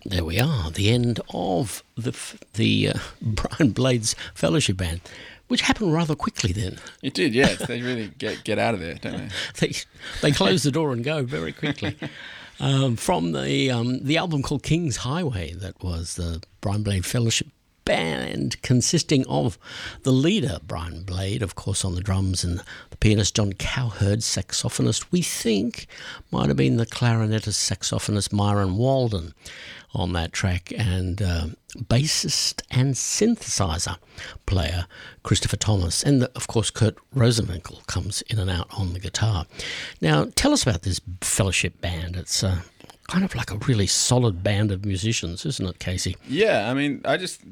There we are, the end of the Brian Blades Fellowship Band, which happened rather quickly then. It did, yes. They really get out of there, don't they? They close the door and go very quickly. From the album called King's Highway, that was the Brian Blade Fellowship Band, consisting of the leader, Brian Blade, of course, on the drums, and the pianist John Cowherd, saxophonist, we think might have been the clarinetist, saxophonist Myron Walden on that track, and bassist and synthesizer player Christopher Thomas, and of course Kurt Rosenwinkel comes in and out on the guitar. Now, tell us about this Fellowship Band. It's kind of like a really solid band of musicians, isn't it, Casey? Yeah, I mean,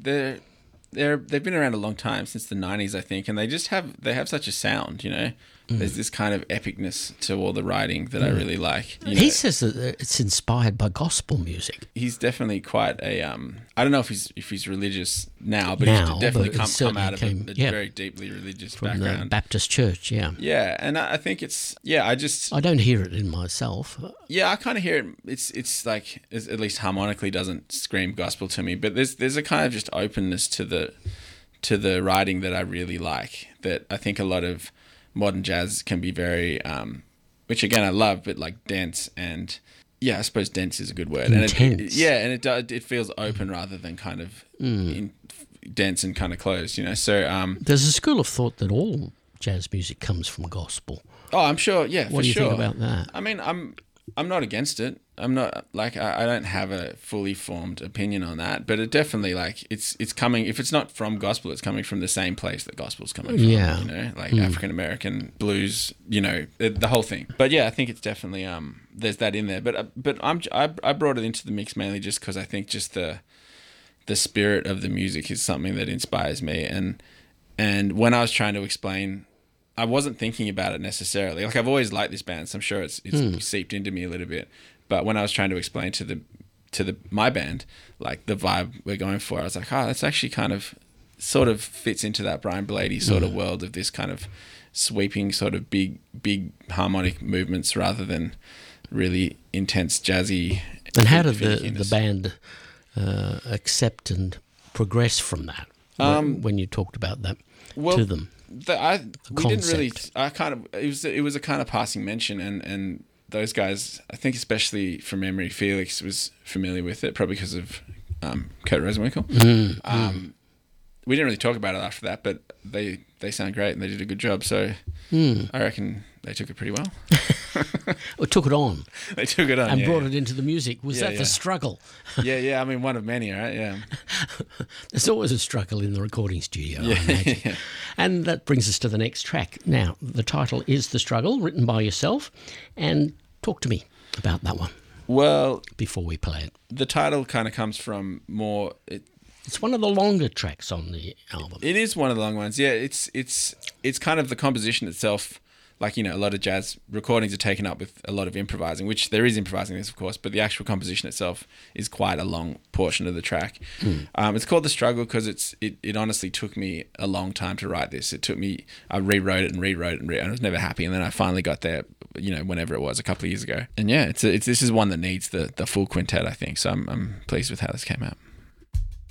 they've been around a long time, since the 90s, I think, and they have such a sound, you know. There's this kind of epicness to all the writing that I really like. He says that it's inspired by gospel music. He's definitely quite a I don't know if he's religious now, but he's definitely come out of a very deeply religious from background. The Baptist church, yeah. Yeah, and I think it's I don't hear it in myself. Yeah, I kind of hear it. It's like, at least harmonically, doesn't scream gospel to me, but there's a kind of just openness to the writing that I really like, that I think a lot of modern jazz can be very, which again I love, but like dense, and I suppose dense is a good word. Intense. And it feels open rather than kind of dense and kind of closed, you know. So there's a school of thought that all jazz music comes from gospel. Oh, I'm sure. Yeah, what do you think about that? I mean, I'm not against it. I'm not, like, I don't have a fully formed opinion on that, but it definitely, like, it's coming, if it's not from gospel, it's coming from the same place that gospel's coming from, you know, like African American blues, you know, the whole thing. But yeah, I think it's definitely, there's that in there, but I brought it into the mix mainly just because I think just the spirit of the music is something that inspires me, and when I was trying to explain, I wasn't thinking about it necessarily. Like, I've always liked this band, so I'm sure it's seeped into me a little bit. But when I was trying to explain to my band, like, the vibe we're going for, I was like, that's actually kind of sort of fits into that Brian Blady sort of world of this kind of sweeping sort of big harmonic movements rather than really intense jazzy. And how did the band accept and progress from that when you talked about that to them? We didn't really. It was a kind of passing mention, and those guys, I think, especially from memory, Felix was familiar with it, probably because of Kurt Rosenwinkel. We didn't really talk about it after that, but they sound great and they did a good job. So I reckon they took it pretty well. Or took it on. They took it on and brought it into the music. Was that the struggle? Yeah. I mean, one of many, right? Yeah. There's always a struggle in the recording studio, I imagine. Yeah. And that brings us to the next track. Now, the title is The Struggle, written by yourself. And talk to me about that one. Well, before we play it. The title kind of comes from more... It's one of the longer tracks on the album. It is one of the long ones. Yeah, it's kind of the composition itself. Like, you know, a lot of jazz recordings are taken up with a lot of improvising, which there is improvising in this, of course, but the actual composition itself is quite a long portion of the track. It's called The Struggle because it honestly took me a long time to write this. I rewrote it and I was never happy, and then I finally got there, you know, whenever it was, a couple of years ago. And yeah, this is one that needs the full quintet, I think, so I'm pleased with how this came out.